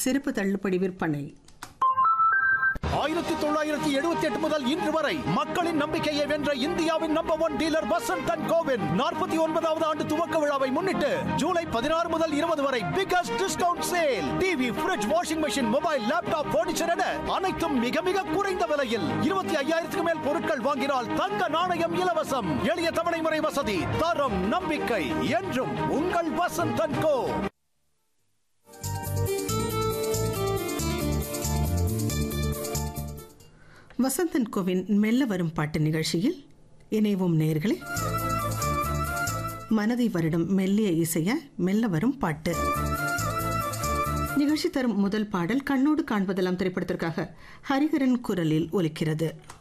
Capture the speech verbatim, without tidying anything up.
சிறப்பு தள்ளுபடி விற்பனை. ஆயிரத்தி தொள்ளாயிரத்தி எழுபத்தி எட்டு முதல் இன்று வரை மக்களின் நம்பிக்கையை வென்ற இந்தியாவின் number one dealer Vasanth and CoWIN நாற்பத்தி ஒன்பதாவது ஆண்டு துவக்க விழாவை முன்னிட்டு ஜூலை பதினாறு முதல் இருபது வரை biggest discount sale. TV, fridge, washing machine, mobile, laptop, furniture என அனைத்தும் மிக மிக குறைந்த விலையில். இருபத்தி ஐயாயிரத்துக்கு மேல் பொருட்கள் வாங்கினால் தங்க நாணயம் இலவசம். எளிய தவணை முறை வசதி. தரம், நம்பிக்கை என்றும் உங்கள் Vasanth and go. Vasanthan CoWIN மெல்ல வரும் பாட்டு நிகழ்ச்சியில் இணைவும் நேயர்களே, மனதை வருடம் மெல்லிய இசைய மெல்ல வரும் பாட்டு நிகழ்ச்சி தரும் முதல் பாடல் கண்ணோடு காண்பதெல்லாம் திரைப்படத்திற்காக ஹரிஹரன் குரலில் ஒலிக்கிறது.